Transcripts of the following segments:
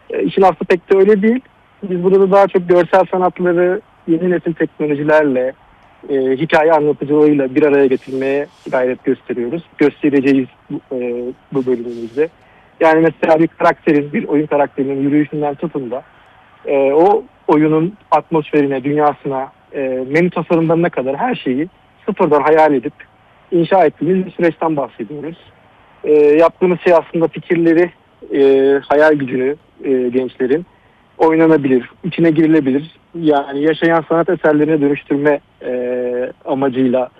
İşin aslı pek de öyle değil. Biz burada daha çok görsel sanatları yeni nesil teknolojilerle, hikaye anlatıcılığıyla bir araya getirmeye gayret gösteriyoruz. Göstereceğiz bu bölümümüzde. Yani mesela bir oyun karakterinin yürüyüşünden tutun da o oyunun atmosferine, dünyasına, menü tasarımlarına kadar her şeyi sıfırdan hayal edip inşa ettiğimiz bir süreçten bahsediyoruz. Yaptığımız şey aslında fikirleri, hayal gücünü gençlerin oynanabilir, içine girilebilir. Yani yaşayan sanat eserlerine dönüştürme amacıyla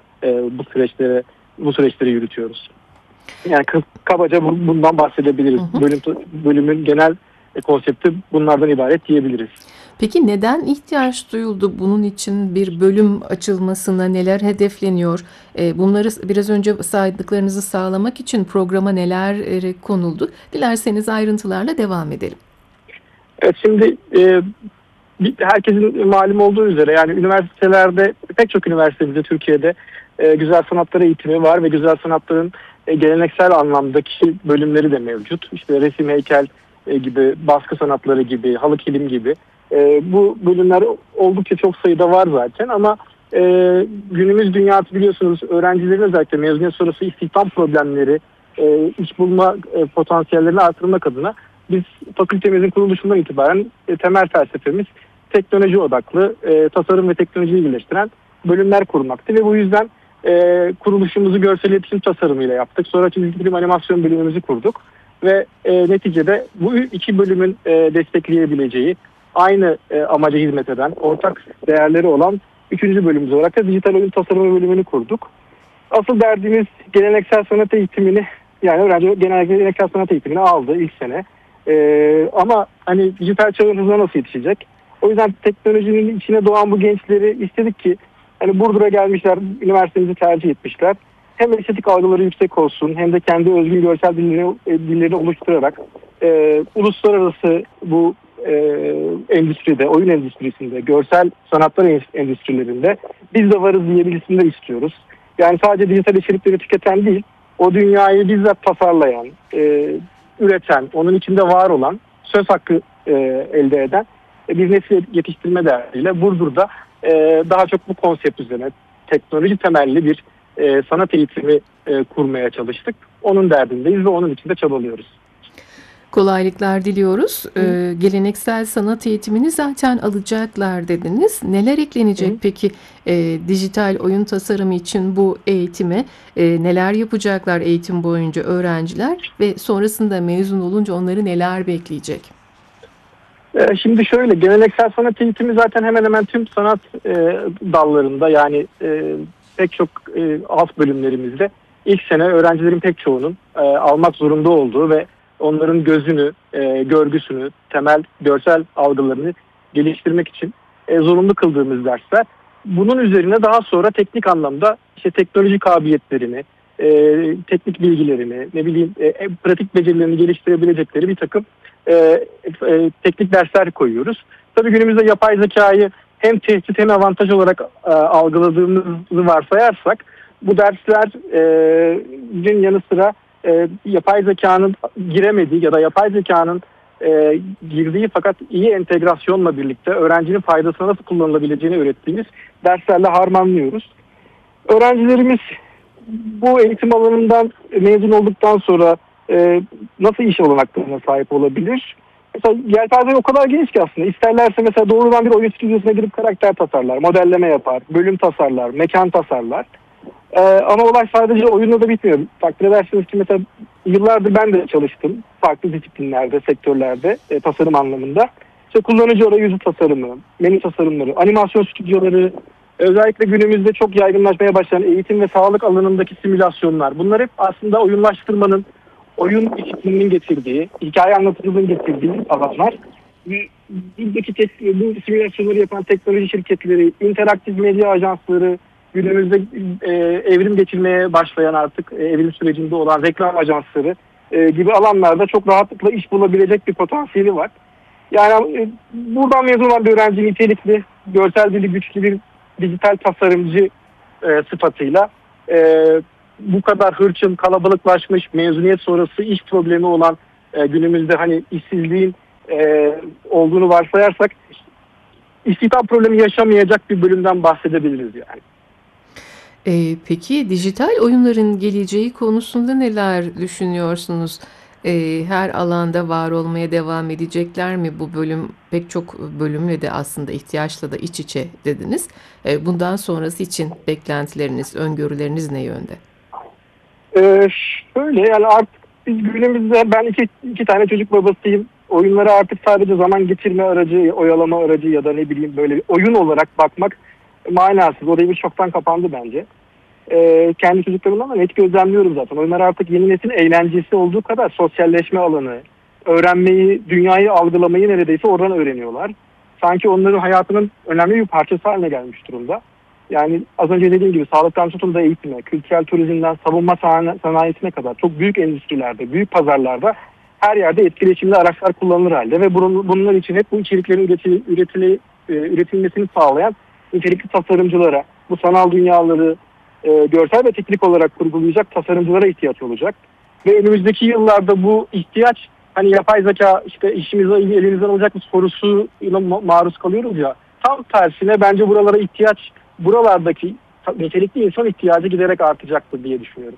bu süreçleri yürütüyoruz. Yani kabaca bundan bahsedebiliriz. Hı hı. Bölümün genel konsepti bunlardan ibaret diyebiliriz. Peki neden ihtiyaç duyuldu bunun için bir bölüm açılmasına, neler hedefleniyor? Bunları biraz önce saydıklarınızı sağlamak için programa neler konuldu? Dilerseniz ayrıntılarla devam edelim. Evet, şimdi herkesin malum olduğu üzere yani üniversitelerde, pek çok üniversitemizde Türkiye'de güzel sanatlar eğitimi var ve güzel sanatların geleneksel anlamdaki bölümleri de mevcut. İşte resim, heykel gibi, baskı sanatları gibi, halı kilim gibi. Bu bölümler oldukça çok sayıda var zaten ama günümüz dünyası biliyorsunuz öğrencilerin özellikle mezuniyet sonrası istihdam problemleri, iş bulma potansiyellerini artırmak adına biz fakültemizin kuruluşundan itibaren temel felsefemiz teknoloji odaklı, tasarım ve teknolojiyi birleştiren bölümler kurmaktı ve bu yüzden kuruluşumuzu görsel iletişim tasarımıyla yaptık. Sonra çizgi film animasyon bölümümüzü kurduk ve neticede bu iki bölümün destekleyebileceği, aynı amaca hizmet eden, ortak değerleri olan üçüncü bölümümüz olarak da dijital oyun tasarımı bölümünü kurduk. Asıl derdimiz geleneksel sanat eğitimini, yani öğrenci geleneksel sanat eğitimini aldı ilk sene. Ama hani dijital çağın hızına nasıl yetişecek? O yüzden teknolojinin içine doğan bu gençleri istedik ki hani Burdur'a gelmişler, üniversitemizi tercih etmişler. Hem estetik algıları yüksek olsun hem de kendi özgün görsel dillerini oluşturarak uluslararası bu endüstride, oyun endüstrisinde, görsel sanatlar endüstrilerinde biz de varız diyebilsinler istiyoruz. Yani sadece dijital içerikleri tüketen değil, o dünyayı bizzat tasarlayan, üreten, onun içinde var olan, söz hakkı elde eden bir nesil yetiştirme derdiyle Burdur'da daha çok bu konsept üzerine teknoloji temelli bir sanat eğitimi kurmaya çalıştık. Onun derdindeyiz ve onun için de çabalıyoruz. Kolaylıklar diliyoruz. Geleneksel sanat eğitimini zaten alacaklar dediniz. Neler eklenecek peki dijital oyun tasarımı için bu eğitime? Neler yapacaklar eğitim boyunca öğrenciler ve sonrasında mezun olunca onları neler bekleyecek? Şimdi şöyle, geleneksel sanat eğitimi zaten hemen hemen tüm sanat dallarında yani pek çok alt bölümlerimizde ilk sene öğrencilerin pek çoğunun almak zorunda olduğu ve onların gözünü, görgüsünü, temel görsel algılarını geliştirmek için zorunlu kıldığımız dersler. Bunun üzerine daha sonra teknik anlamda işte teknoloji kabiliyetlerini, teknik bilgilerini, ne bileyim pratik becerilerini geliştirebilecekleri bir takım teknik dersler koyuyoruz. Tabii günümüzde yapay zekayı hem tehdit hem avantaj olarak algıladığımızı varsayarsak bu derslerin yanı sıra yapay zekanın giremediği ya da yapay zekanın girdiği fakat iyi entegrasyonla birlikte öğrencinin faydasına nasıl kullanılabileceğini öğrettiğimiz derslerle harmanlıyoruz. Öğrencilerimiz bu eğitim alanından mezun olduktan sonra nasıl iş olanaklarına sahip olabilir? Mesela yelpaze o kadar geniş ki aslında. İsterlerse mesela doğrudan bir oyun stüdyosuna girip karakter tasarlar, modelleme yapar, bölüm tasarlar, mekan tasarlar. Ama olay sadece oyunla da bitmiyor. Takdir edersiniz ki mesela yıllardır ben de çalıştım. Farklı disiplinlerde, sektörlerde tasarım anlamında. İşte kullanıcı arayüzü tasarımı, menü tasarımları, animasyon stüdyoları, özellikle günümüzde çok yaygınlaşmaya başlayan eğitim ve sağlık alanındaki simülasyonlar. Bunlar hep aslında oyunlaştırmanın, oyun disiplininin getirdiği, hikaye anlatıcılığının getirdiği alanlar. Buradaki bu simülasyonları yapan teknoloji şirketleri, interaktif medya ajansları, günümüzde evrim geçirmeye başlayan artık evrim sürecinde olan reklam ajansları gibi alanlarda çok rahatlıkla iş bulabilecek bir potansiyeli var. Yani buradan mezun olan bir öğrenci nitelikli, görsel dili güçlü bir dijital tasarımcı sıfatıyla bu kadar hırçın, kalabalıklaşmış, mezuniyet sonrası iş problemi olan günümüzde hani işsizliğin olduğunu varsayarsak istihdam problemi yaşamayacak bir bölümden bahsedebiliriz yani. Peki dijital oyunların geleceği konusunda neler düşünüyorsunuz? Her alanda var olmaya devam edecekler mi? Bu bölüm pek çok bölümle de aslında ihtiyaçla da iç içe dediniz. Bundan sonrası için beklentileriniz, öngörüleriniz ne yönde? Şöyle yani artık biz günümüzde ben iki tane çocuk babasıyım. Oyunlara artık sadece zaman geçirme aracı, oyalama aracı ya da ne bileyim böyle bir oyun olarak bakmak manasız. O devir çoktan kapandı bence. Kendi çocuklarımdan da net gözlemliyorum zaten. Oyunlar artık yeni nesil eğlencesi olduğu kadar sosyalleşme alanı, öğrenmeyi, dünyayı algılamayı neredeyse oradan öğreniyorlar. Sanki onların hayatının önemli bir parçası haline gelmiş durumda. Yani az önce dediğim gibi sağlıktan tutun da eğitime, kültürel turizmden savunma sanayisine kadar çok büyük endüstrilerde, büyük pazarlarda her yerde etkileşimli araçlar kullanılır halde ve bunlar için hep bu içeriklerin üretilmesini sağlayan nitelikli tasarımcılara, bu sanal dünyaları görsel ve teknik olarak kurgulayacak tasarımcılara ihtiyaç olacak. Ve önümüzdeki yıllarda bu ihtiyaç hani yapay zeka işte işimizi elimizden alacak bir sorusuyla maruz kalıyoruz ya. Tam tersine bence buralara ihtiyaç, buralardaki nitelikli insan ihtiyacı giderek artacaktır diye düşünüyorum.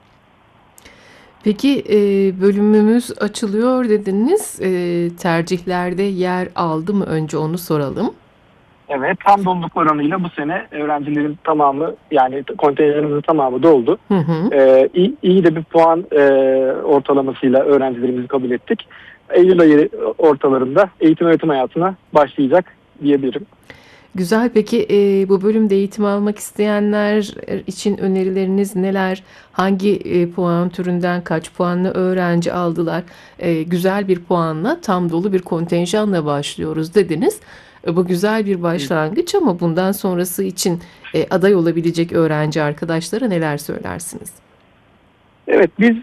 Peki bölümümüz açılıyor dediniz. Tercihlerde yer aldı mı? Önce onu soralım. Evet, tam doluluk oranıyla bu sene öğrencilerin tamamı yani kontenjanımızın tamamı doldu. Hı hı. İyi de bir puan ortalamasıyla öğrencilerimizi kabul ettik. Eylül ayı ortalarında eğitim öğretim hayatına başlayacak diyebilirim. Güzel. Peki bu bölümde eğitim almak isteyenler için önerileriniz neler? Hangi puan türünden kaç puanlı öğrenci aldılar? Güzel bir puanla, tam dolu bir kontenjanla başlıyoruz dediniz. Bu güzel bir başlangıç ama bundan sonrası için aday olabilecek öğrenci arkadaşlara neler söylersiniz? Evet, biz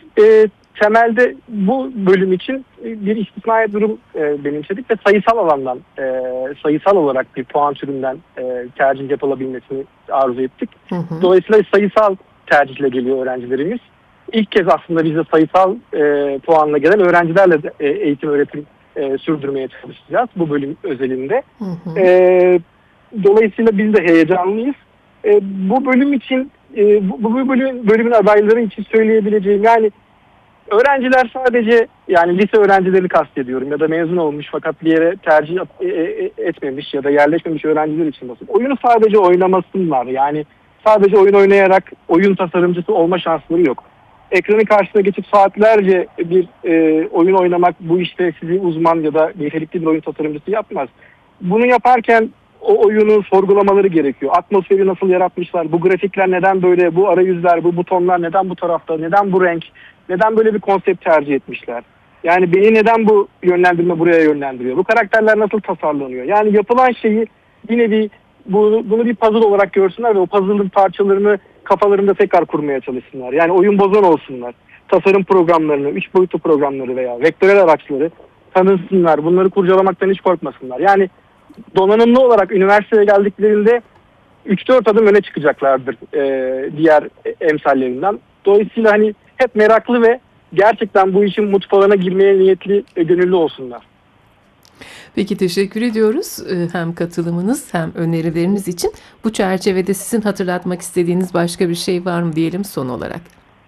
temelde bu bölüm için bir istisnai durum benimsedik ve sayısal alandan, sayısal olarak bir puan türünden tercih yapılabilmesini arzu ettik. Hı hı. Dolayısıyla sayısal tercihle geliyor öğrencilerimiz. İlk kez aslında biz de sayısal puanla gelen öğrencilerle de, eğitim öğretim sürdürmeye çalışacağız bu bölüm özelinde. Hı hı. Dolayısıyla biz de heyecanlıyız. Bu bölüm için, bu bölümün adayları için söyleyebileceğim yani öğrenciler sadece yani lise öğrencilerini kastediyorum ya da mezun olmuş fakat bir yere tercih etmemiş ya da yerleşmemiş öğrenciler için basit. Oyunu sadece oynamasınlar yani sadece oyun oynayarak oyun tasarımcısı olma şansları yok. Ekranın karşısına geçip saatlerce bir oyun oynamak bu işte sizi uzman ya da nitelikli bir oyun tasarımcısı yapmaz. Bunu yaparken o oyunu sorgulamaları gerekiyor. Atmosferi nasıl yaratmışlar? Bu grafikler neden böyle? Bu arayüzler, bu butonlar neden bu tarafta? Neden bu renk? Neden böyle bir konsept tercih etmişler? Yani beni neden bu yönlendirme buraya yönlendiriyor? Bu karakterler nasıl tasarlanıyor? Yani yapılan şeyi yine bunu bir puzzle olarak görsünler ve o puzzle'ın parçalarını kafalarında tekrar kurmaya çalışsınlar. Yani oyun bozan olsunlar. Tasarım programlarını, 3 boyutlu programları veya vektörel araçları tanısınlar. Bunları kurcalamaktan hiç korkmasınlar. Yani donanımlı olarak üniversiteye geldiklerinde 3-4 adım öne çıkacaklardır diğer emsallerinden. Dolayısıyla hani hep meraklı ve gerçekten bu işin mutfağına girmeye niyetli ve gönüllü olsunlar. Peki teşekkür ediyoruz hem katılımınız hem önerileriniz için. Bu çerçevede sizin hatırlatmak istediğiniz başka bir şey var mı diyelim son olarak?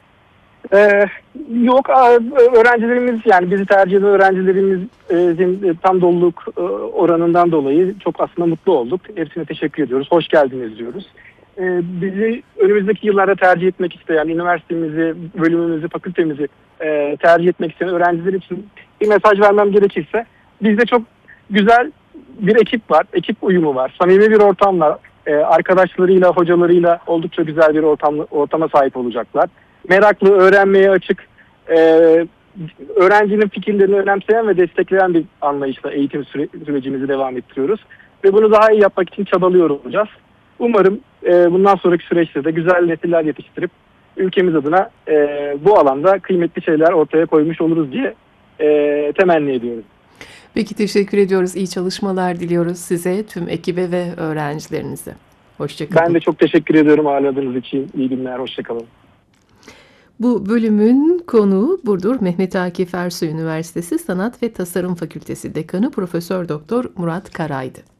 Yok, öğrencilerimiz yani bizi tercih eden öğrencilerimizin tam doluluk oranından dolayı çok aslında mutlu olduk. Hepsine teşekkür ediyoruz. Hoş geldiniz diyoruz. Bizi önümüzdeki yıllarda tercih etmek isteyen, üniversitemizi, bölümümüzü, fakültemizi tercih etmek isteyen öğrenciler için bir mesaj vermem gerekirse bizde çok güzel bir ekip var, ekip uyumu var, samimi bir ortam var. Arkadaşlarıyla, hocalarıyla oldukça güzel bir ortama sahip olacaklar. Meraklı, öğrenmeye açık, öğrencinin fikirlerini önemseyen ve destekleyen bir anlayışla eğitim sürecimizi devam ettiriyoruz. Ve bunu daha iyi yapmak için çabalıyor olacağız. Umarım bundan sonraki süreçte de güzel nesiller yetiştirip ülkemiz adına bu alanda kıymetli şeyler ortaya koymuş oluruz diye temenni ediyorum. Peki teşekkür ediyoruz. İyi çalışmalar diliyoruz size, tüm ekibe ve öğrencilerinize. Hoşça kalın. Ben de çok teşekkür ediyorum ağırladığınız için. İyi günler, hoşça kalın. Bu bölümün konuğu Burdur Mehmet Akif Ersoy Üniversitesi Sanat ve Tasarım Fakültesi Dekanı Profesör Doktor Murat Karay'dı.